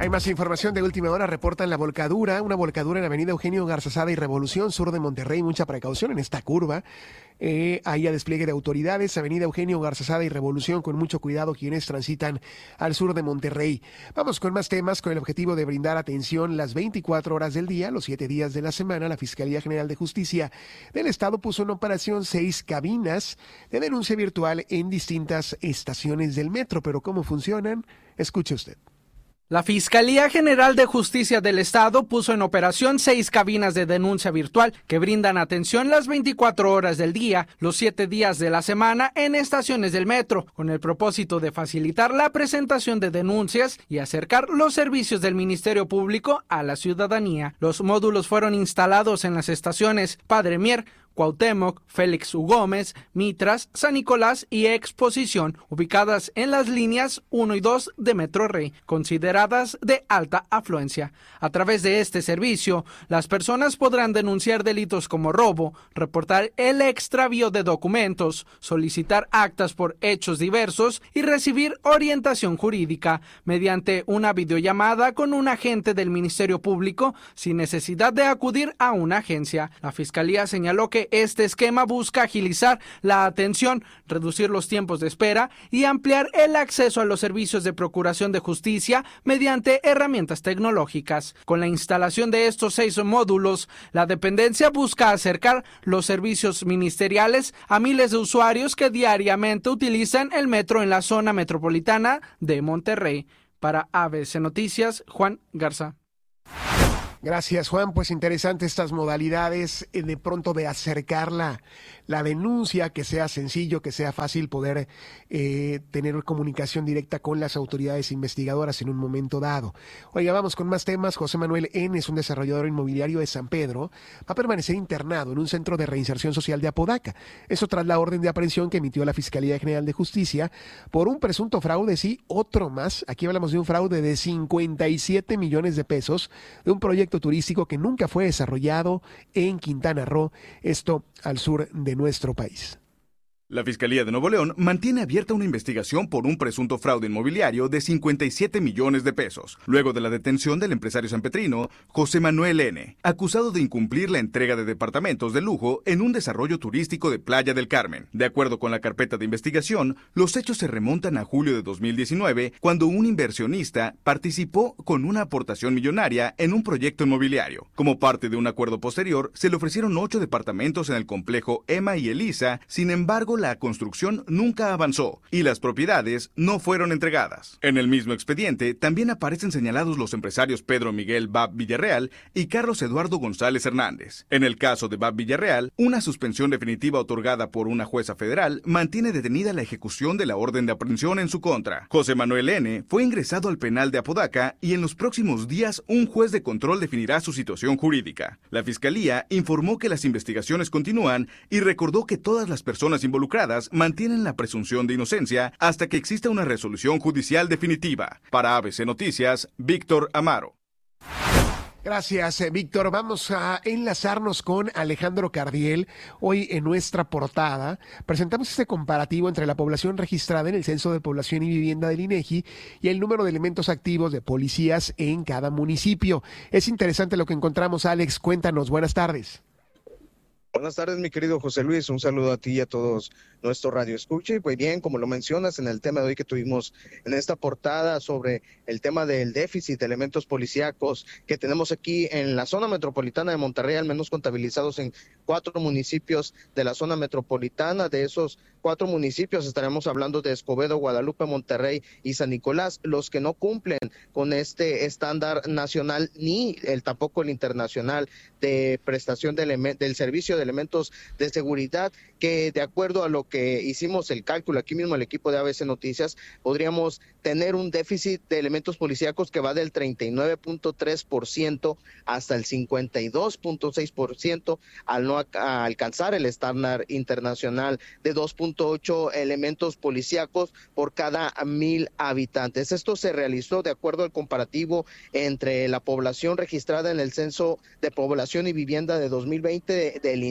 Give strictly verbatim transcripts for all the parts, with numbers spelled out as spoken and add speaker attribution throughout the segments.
Speaker 1: Hay más información de última hora. Reportan la volcadura, una volcadura en Avenida Eugenio Garzazada y Revolución, sur de Monterrey. Mucha precaución en esta curva. Eh, ahí a despliegue de autoridades, Avenida Eugenio Garzazada y Revolución, con mucho cuidado quienes transitan al sur de Monterrey. Vamos con más temas, con el objetivo de brindar atención las veinticuatro horas del día, los siete días de la semana. La Fiscalía General de Justicia del Estado puso en operación seis cabinas de denuncia virtual en distintas estaciones del metro. Pero ¿cómo funcionan? Escuche usted.
Speaker 2: La Fiscalía General de Justicia del Estado puso en operación seis cabinas de denuncia virtual que brindan atención las veinticuatro horas del día, los siete días de la semana en estaciones del metro, con el propósito de facilitar la presentación de denuncias y acercar los servicios del Ministerio Público a la ciudadanía. Los módulos fueron instalados en las estaciones Padre Mier, Cuauhtémoc, Félix U. Gómez, Mitras, San Nicolás y Exposición, ubicadas en las líneas uno y dos de Metro Rey, consideradas de alta afluencia. A través de este servicio, las personas podrán denunciar delitos como robo, reportar el extravío de documentos, solicitar actas por hechos diversos y recibir orientación jurídica mediante una videollamada con un agente del Ministerio Público sin necesidad de acudir a una agencia. La Fiscalía señaló que este esquema busca agilizar la atención, reducir los tiempos de espera y ampliar el acceso a los servicios de procuración de justicia mediante herramientas tecnológicas. Con la instalación de estos seis módulos, la dependencia busca acercar los servicios ministeriales a miles de usuarios que diariamente utilizan el metro en la zona metropolitana de Monterrey. Para A B C Noticias, Juan Garza.
Speaker 1: Gracias, Juan. Pues interesante estas modalidades eh, de pronto de acercar la, la denuncia, que sea sencillo, que sea fácil poder eh, tener comunicación directa con las autoridades investigadoras en un momento dado. Oiga, vamos con más temas. José Manuel N. es un desarrollador inmobiliario de San Pedro. Va a permanecer internado en un centro de reinserción social de Apodaca. Eso tras la orden de aprehensión que emitió la Fiscalía General de Justicia por un presunto fraude, sí, otro más. Aquí hablamos de un fraude de cincuenta y siete millones de pesos de un proyecto turístico que nunca fue desarrollado en Quintana Roo, esto al sur de nuestro país.
Speaker 3: La Fiscalía de Nuevo León mantiene abierta una investigación por un presunto fraude inmobiliario de cincuenta y siete millones de pesos, luego de la detención del empresario sanpetrino José Manuel N., acusado de incumplir la entrega de departamentos de lujo en un desarrollo turístico de Playa del Carmen. De acuerdo con la carpeta de investigación, los hechos se remontan a julio de dos mil diecinueve, cuando un inversionista participó con una aportación millonaria en un proyecto inmobiliario. Como parte de un acuerdo posterior, se le ofrecieron ocho departamentos en el complejo Emma y Elisa. Sin embargo, la construcción nunca avanzó y las propiedades no fueron entregadas. En el mismo expediente también aparecen señalados los empresarios Pedro Miguel Bab Villarreal y Carlos Eduardo González Hernández. En el caso de Bab Villarreal, una suspensión definitiva otorgada por una jueza federal mantiene detenida la ejecución de la orden de aprehensión en su contra. José Manuel N. fue ingresado al penal de Apodaca y en los próximos días un juez de control definirá su situación jurídica. La Fiscalía informó que las investigaciones continúan y recordó que todas las personas involucradas mantienen la presunción de inocencia hasta que exista una resolución judicial definitiva. Para A B C Noticias, Víctor Amaro.
Speaker 1: Gracias, Víctor. Vamos a enlazarnos con Alejandro Cardiel. Hoy en nuestra portada presentamos este comparativo entre la población registrada en el Censo de Población y Vivienda del INEGI y el número de elementos activos de policías en cada municipio. Es interesante lo que encontramos, Alex. Cuéntanos. Buenas tardes.
Speaker 4: Buenas tardes, mi querido José Luis, un saludo a ti y a todos nuestro radio escucha. Y pues bien, como lo mencionas en el tema de hoy que tuvimos en esta portada sobre el tema del déficit de elementos policíacos que tenemos aquí en la zona metropolitana de Monterrey, al menos contabilizados en cuatro municipios de la zona metropolitana. De esos cuatro municipios estaremos hablando de Escobedo, Guadalupe, Monterrey y San Nicolás, los que no cumplen con este estándar nacional ni el tampoco el internacional de prestación de elementos del servicio de elementos de seguridad, que de acuerdo a lo que hicimos el cálculo aquí mismo el equipo de A B C Noticias, podríamos tener un déficit de elementos policíacos que va del treinta y nueve punto tres por ciento hasta el cincuenta y dos punto seis por ciento al no a alcanzar el estándar internacional de dos punto ocho elementos policíacos por cada mil habitantes. Esto se realizó de acuerdo al comparativo entre la población registrada en el Censo de Población y Vivienda de dos mil veinte del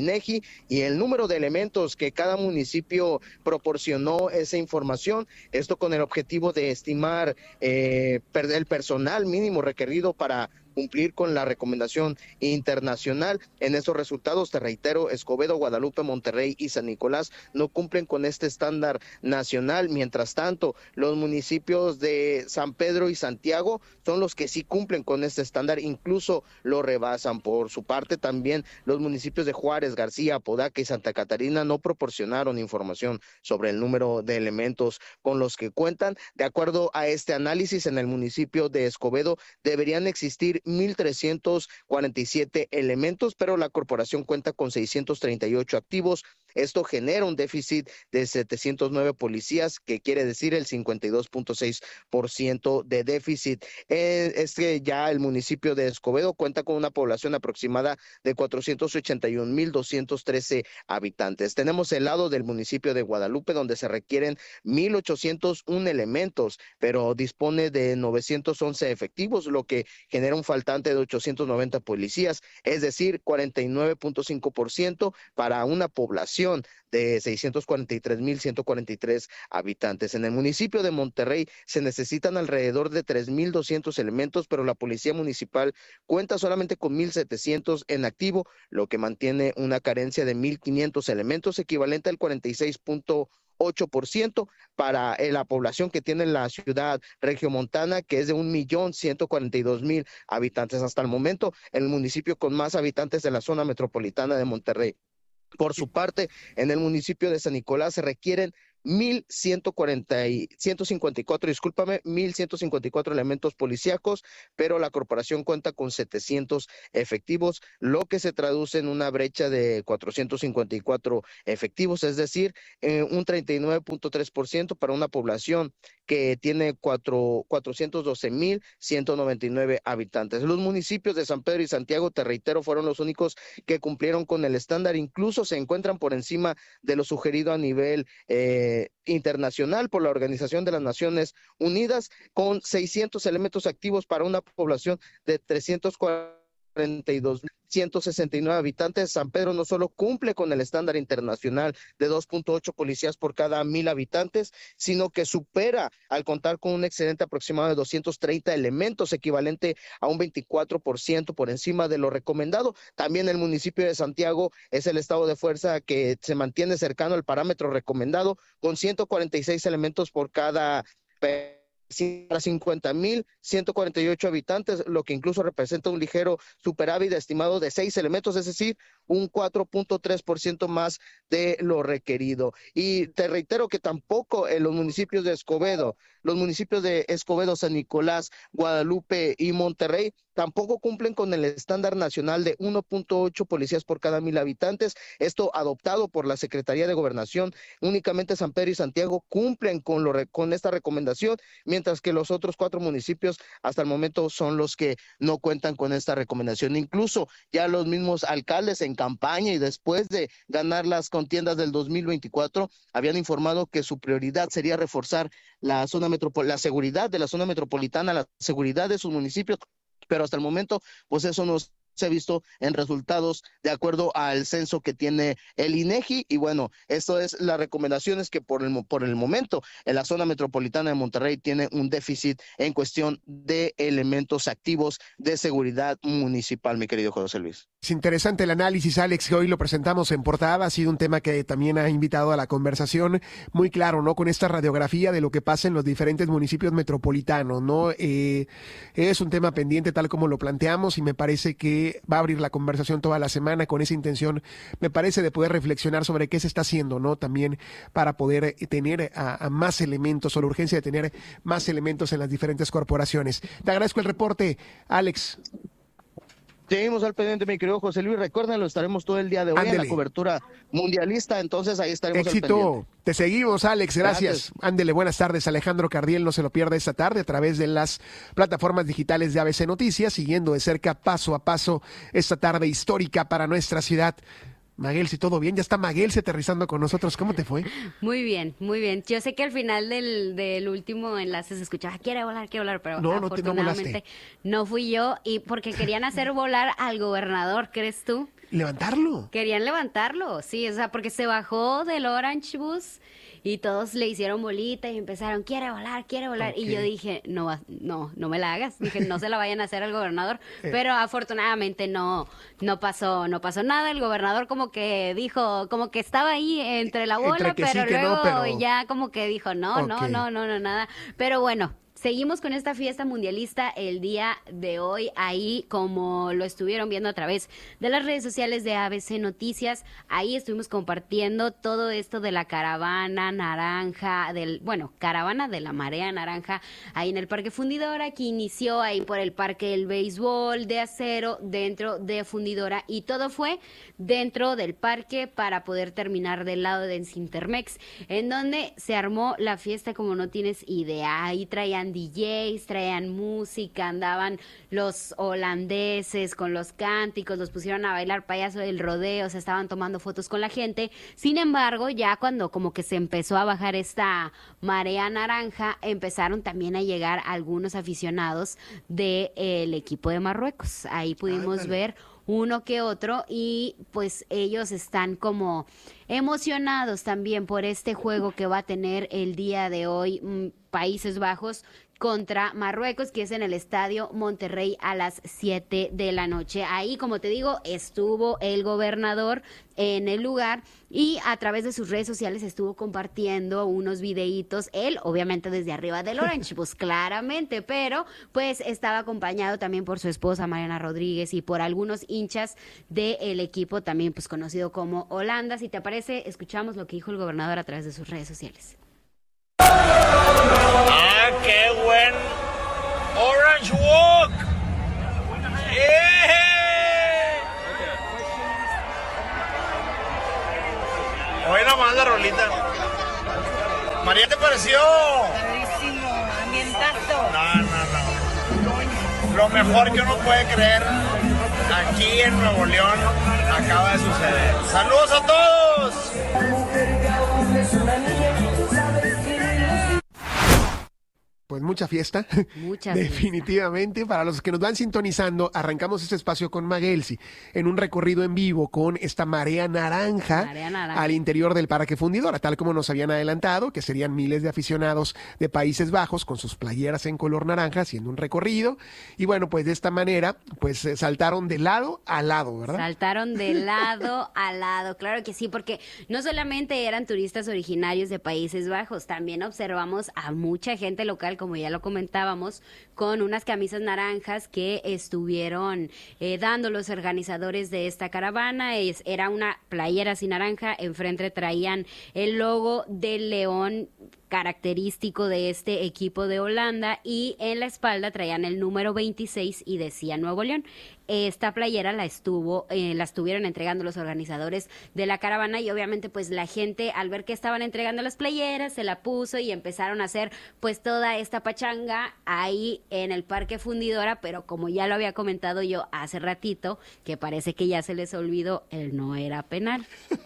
Speaker 4: INEGI y el número de elementos que cada municipio proporcionó esa información, esto con el objetivo de estimar eh, el personal mínimo requerido para cumplir con la recomendación internacional. En estos resultados, te reitero, Escobedo, Guadalupe, Monterrey y San Nicolás no cumplen con este estándar nacional. Mientras tanto, los municipios de San Pedro y Santiago son los que sí cumplen con este estándar, incluso lo rebasan. Por su parte, también los municipios de Juárez, García, Apodaca y Santa Catarina no proporcionaron información sobre el número de elementos con los que cuentan. De acuerdo a este análisis, en el municipio de Escobedo deberían existir mil trescientos cuarenta y siete elementos, pero la corporación cuenta con seiscientos treinta y ocho activos. Esto genera un déficit de setecientos nueve policías, que quiere decir el cincuenta y dos punto seis por ciento de déficit. Eh, es que ya el municipio de Escobedo cuenta con una población aproximada de cuatrocientos ochenta y un mil doscientos trece habitantes. Tenemos el lado del municipio de Guadalupe, donde se requieren mil ochocientos uno elementos, pero dispone de novecientos once efectivos, lo que genera un faltante de ochocientos noventa policías, es decir, cuarenta y nueve punto cinco por ciento para una población de seiscientos cuarenta y tres mil ciento cuarenta y tres habitantes. En el municipio de Monterrey se necesitan alrededor de tres mil doscientos elementos, pero la policía municipal cuenta solamente con mil setecientos en activo, lo que mantiene una carencia de mil quinientos elementos, equivalente al cuarenta y seis punto ocho por ciento para eh, la población que tiene la ciudad regiomontana, que es de un millón ciento cuarenta y dos mil habitantes. Hasta el momento, el municipio con más habitantes de la zona metropolitana de Monterrey. Por su parte, en el municipio de San Nicolás se requieren mil ciento cuarenta y ciento cincuenta y cuatro, discúlpame, mil ciento cincuenta y cuatro elementos policíacos, pero la corporación cuenta con setecientos efectivos, lo que se traduce en una brecha de cuatrocientos cincuenta y cuatro efectivos, es decir, eh, un treinta y nueve punto tres por ciento para una población que tiene cuatrocientos doce mil ciento noventa y nueve habitantes. Los municipios de San Pedro y Santiago, te reitero, fueron los únicos que cumplieron con el estándar, incluso se encuentran por encima de lo sugerido a nivel eh, internacional por la Organización de las Naciones Unidas, con seiscientos elementos activos para una población de trescientos cuarenta y dos mil ciento sesenta y nueve habitantes. San Pedro no solo cumple con el estándar internacional de dos punto ocho policías por cada mil habitantes, sino que supera al contar con un excedente aproximado de doscientos treinta elementos, equivalente a un veinticuatro por ciento por encima de lo recomendado. También el municipio de Santiago es el estado de fuerza que se mantiene cercano al parámetro recomendado, con ciento cuarenta y seis elementos por cada para cincuenta mil ciento cuarenta y ocho habitantes, lo que incluso representa un ligero superávit estimado de seis elementos, es decir, un cuatro punto tres por ciento más de lo requerido. Y te reitero que tampoco en los municipios de Escobedo, los municipios de Escobedo, San Nicolás, Guadalupe y Monterrey tampoco cumplen con el estándar nacional de uno punto ocho policías por cada mil habitantes, esto adoptado por la Secretaría de Gobernación. Únicamente San Pedro y Santiago cumplen con, lo, con esta recomendación, mientras que los otros cuatro municipios hasta el momento son los que no cuentan con esta recomendación. Incluso ya los mismos alcaldes en campaña y después de ganar las contiendas del dos mil veinticuatro habían informado que su prioridad sería reforzar la zona metropol- la seguridad de la zona metropolitana, la seguridad de sus municipios, pero hasta el momento pues eso no se ha visto en resultados de acuerdo al censo que tiene el INEGI. Y bueno, esto es las recomendaciones que por el, por el momento en la zona metropolitana de Monterrey tiene un déficit en cuestión de elementos activos de seguridad municipal, mi querido José Luis.
Speaker 1: Es interesante el análisis, Alex, que hoy lo presentamos en portada. Ha sido un tema que también ha invitado a la conversación, muy claro, ¿no? Con esta radiografía de lo que pasa en los diferentes municipios metropolitanos, ¿no? Eh, es un tema pendiente tal como lo planteamos y me parece que va a abrir la conversación toda la semana con esa intención, me parece, de poder reflexionar sobre qué se está haciendo, ¿no? También para poder tener a, a más elementos, o la urgencia de tener más elementos en las diferentes corporaciones. Te agradezco el reporte, Alex.
Speaker 4: Seguimos al pendiente, mi querido José Luis. Recuérdenlo, estaremos todo el día de hoy Ándele. en la cobertura mundialista, entonces ahí estaremos
Speaker 1: Éxito.
Speaker 4: al pendiente.
Speaker 1: Te seguimos, Alex, gracias. gracias. Ándele, buenas tardes. Alejandro Cardiel, no se lo pierda esta tarde a través de las plataformas digitales de A B C Noticias, siguiendo de cerca, paso a paso, esta tarde histórica para nuestra ciudad. Maguel, si todo bien, ya está Maguel aterrizando con nosotros. ¿Cómo te fue?
Speaker 5: Muy bien, muy bien. Yo sé que al final del, del último enlace se escuchaba, quiere volar, quiere volar, pero
Speaker 1: no,
Speaker 5: afortunadamente
Speaker 1: no, te, no,
Speaker 5: no fui yo, y porque querían hacer volar al gobernador, ¿crees tú?
Speaker 1: ¿Levantarlo?
Speaker 5: Querían levantarlo, sí, o sea, porque se bajó del Orange Bus y todos le hicieron bolita y empezaron, quiere volar, quiere volar. Okay. Y yo dije, no, no, no me la hagas. Dije, no se la vayan a hacer al gobernador. Eh. Pero afortunadamente no, no pasó, no pasó nada. El gobernador como que dijo, como que estaba ahí entre la bola, entre pero sí, luego no, pero... ya como que dijo, no, okay. no, no, no, no, nada. Pero bueno. Seguimos con esta fiesta mundialista el día de hoy, ahí como lo estuvieron viendo a través de las redes sociales de A B C Noticias, ahí estuvimos compartiendo todo esto de la caravana naranja, del bueno, caravana de la marea naranja, ahí en el Parque Fundidora, que inició ahí por el Parque del Béisbol de Acero, dentro de Fundidora, y todo fue dentro del parque para poder terminar del lado de Cintermex, en donde se armó la fiesta como no tienes idea. Ahí traían D Js, traían música, andaban los holandeses con los cánticos, los pusieron a bailar payaso del rodeo, se estaban tomando fotos con la gente. Sin embargo, ya cuando como que se empezó a bajar esta marea naranja, empezaron también a llegar algunos aficionados del equipo de Marruecos. Ahí pudimos Ándale. ver uno que otro, y pues ellos están como emocionados también por este juego que va a tener el día de hoy mmm, Países Bajos contra Marruecos, que es en el Estadio Monterrey a las siete de la noche. Ahí, como te digo, estuvo el gobernador en el lugar y a través de sus redes sociales estuvo compartiendo unos videitos, él obviamente desde arriba del Orange Bus, claramente, pero pues estaba acompañado también por su esposa Mariana Rodríguez y por algunos hinchas del equipo también pues conocido como Holanda. Si te parece, escuchamos lo que dijo el gobernador a través de sus redes sociales.
Speaker 6: ¡Ah, qué buen Orange Walk! ¡Eh! Hoy nomás la rolita. María, ¿te pareció?
Speaker 7: Padrísimo, ambientazo.
Speaker 6: No, no, no. Lo mejor que uno puede creer aquí en Nuevo León acaba de suceder. ¡Saludos a todos!
Speaker 1: Pues mucha fiesta,
Speaker 5: mucha
Speaker 1: definitivamente.
Speaker 5: Fiesta.
Speaker 1: Para los que nos van sintonizando, arrancamos este espacio con Maguelsi en un recorrido en vivo con esta marea naranja,
Speaker 5: marea naranja
Speaker 1: al interior del Parque Fundidora, tal como nos habían adelantado, que serían miles de aficionados de Países Bajos con sus playeras en color naranja haciendo un recorrido. Y bueno, pues de esta manera, pues saltaron de lado a lado, ¿verdad?
Speaker 5: Saltaron de lado a lado, claro que sí, porque no solamente eran turistas originarios de Países Bajos, también observamos a mucha gente local, como ya lo comentábamos, con unas camisas naranjas que estuvieron eh, dando los organizadores de esta caravana. Es, era una playera así naranja, enfrente traían el logo del león característico de este equipo de Holanda y en la espalda traían el número veintiséis y decía Nuevo León. Esta playera la estuvo, eh, la estuvieron entregando los organizadores de la caravana y obviamente pues la gente al ver que estaban entregando las playeras se la puso y empezaron a hacer pues toda esta pachanga ahí en el Parque Fundidora, pero como ya lo había comentado yo hace ratito, que parece que ya se les olvidó, el no era penal.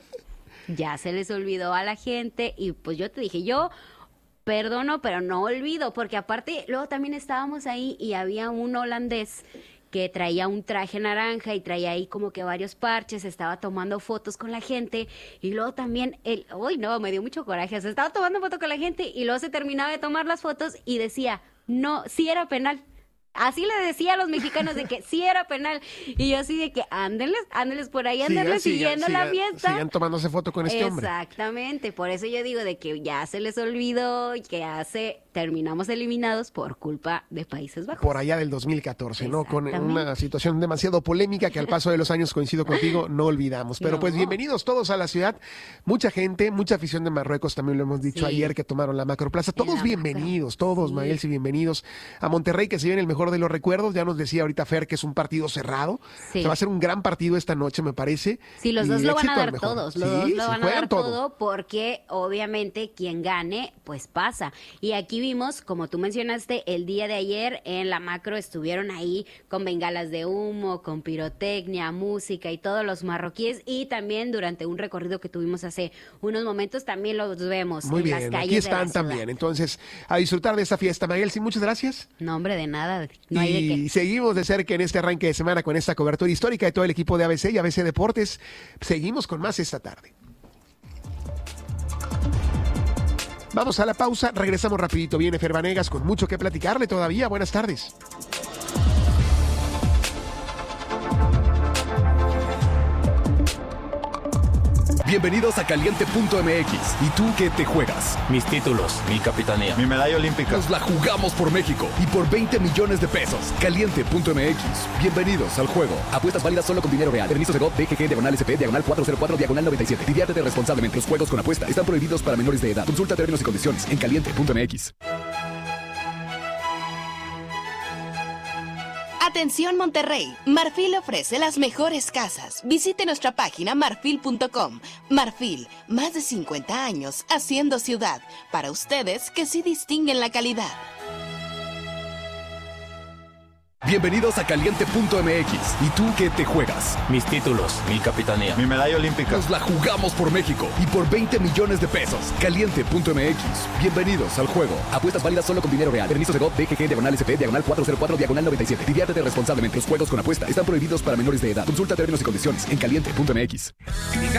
Speaker 5: Ya se les olvidó a la gente y pues yo te dije, yo perdono, pero no olvido, porque aparte luego también estábamos ahí y había un holandés que traía un traje naranja y traía ahí como que varios parches, estaba tomando fotos con la gente y luego también, él, uy no, me dio mucho coraje, se estaba tomando foto con la gente y luego se terminaba de tomar las fotos y decía, no, sí era penal. Así le decía a los mexicanos de que sí era penal. Y yo así de que ándenles, ándenles por ahí, ándenles siguiendo sigan, la fiesta.
Speaker 1: Sigan tomándose foto con este hombre.
Speaker 5: Exactamente, por eso yo digo de que ya se les olvidó y que hace terminamos eliminados por culpa de Países Bajos.
Speaker 1: Por allá del dos mil catorce, ¿no? Con una situación demasiado polémica que al paso de los años, coincido contigo, no olvidamos. Pero no. Pues bienvenidos todos a la ciudad. Mucha gente, mucha afición de Marruecos, también lo hemos dicho sí. ayer que tomaron la Macroplaza. Todos bienvenidos, macro. todos, sí. Maguelsi, bienvenidos a Monterrey, que se viene el mejor de los recuerdos. Ya nos decía ahorita Fer que es un partido cerrado. Sí. O sea, va a ser un gran partido esta noche, me parece.
Speaker 5: Sí, los dos lo van a dar todos. Los
Speaker 1: sí,
Speaker 5: dos lo van a dar
Speaker 1: todo.
Speaker 5: todo porque obviamente quien gane, pues pasa. Y aquí vimos, como tú mencionaste, el día de ayer en la macro estuvieron ahí con bengalas de humo, con pirotecnia, música y todos los marroquíes. Y también durante un recorrido que tuvimos hace unos momentos también los vemos
Speaker 1: Muy
Speaker 5: en
Speaker 1: bien,
Speaker 5: las calles
Speaker 1: aquí están
Speaker 5: de la ciudad.
Speaker 1: También. Entonces, a disfrutar de esta fiesta. Maguelsi, muchas gracias.
Speaker 5: No, hombre, de nada. No hay
Speaker 1: y
Speaker 5: de qué.
Speaker 1: seguimos de cerca en este arranque de semana con esta cobertura histórica de todo el equipo de A B C y A B C Deportes. Seguimos con más esta tarde. Vamos a la pausa, regresamos rapidito. Viene Fer Vanegas con mucho que platicarle todavía. Buenas tardes.
Speaker 8: Bienvenidos a Caliente punto M X. ¿Y tú qué te juegas?
Speaker 9: Mis títulos, mi capitanía,
Speaker 8: mi medalla olímpica. Nos la jugamos por México y por veinte millones de pesos. Caliente punto M X. Bienvenidos al juego. Apuestas válidas solo con dinero real. Permiso de G O P, D G G, diagonal S P, diagonal cuatrocientos cuatro, diagonal noventa y siete. Diviértete responsablemente. Los juegos con apuesta están prohibidos para menores de edad. Consulta términos y condiciones en Caliente punto M X.
Speaker 10: Atención Monterrey, Marfil ofrece las mejores casas. Visite nuestra página marfil punto com. Marfil, más de cincuenta años haciendo ciudad. Para ustedes que sí distinguen la calidad.
Speaker 8: Bienvenidos a Caliente punto M X. ¿Y tú qué te juegas?
Speaker 9: mis títulos, mi capitanía,
Speaker 8: mi medalla olímpica. Nos la jugamos por México y por veinte millones de pesos. Caliente punto M X. Bienvenidos al juego. Apuestas válidas solo con dinero real. Permiso de G O P, D G G, diagonal S P, diagonal cuatrocientos cuatro, diagonal noventa y siete. Diviértete responsablemente. Los juegos con apuesta están prohibidos para menores de edad. Consulta términos y condiciones en Caliente punto M X.